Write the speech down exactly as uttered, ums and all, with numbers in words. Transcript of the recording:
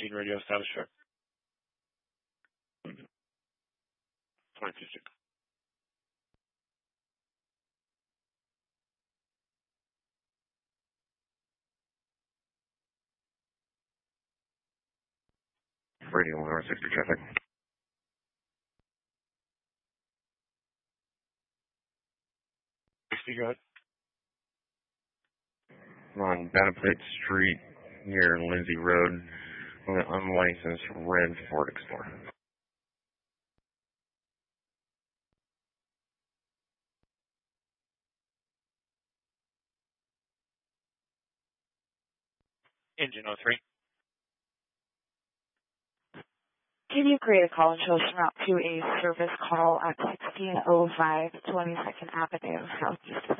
seventeen radio status check. twenty-two six. Radio one oh sixty traffic. sixty, go ahead. On Battle Plate Street near Lindsay Road, on an unlicensed red Ford Explorer. Engine oh three. Can you create a call and show us route to a service call at sixteen oh five twenty-second Avenue, Southeast